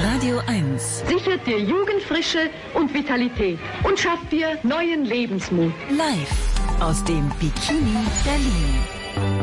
Radio 1 sichert dir Jugendfrische und Vitalität und schafft dir neuen Lebensmut. live aus dem Bikini Berlin.